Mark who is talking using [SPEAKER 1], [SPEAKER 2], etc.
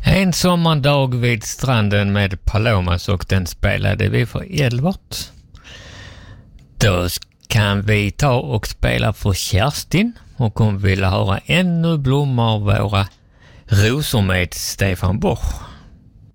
[SPEAKER 1] En sommardag vid stranden med Palomas, och den spelade vi för Edvard. Då kan vi ta och spela för Kerstin, och hon vill höra ännu blommor av våra rosor med Stefan Bosch.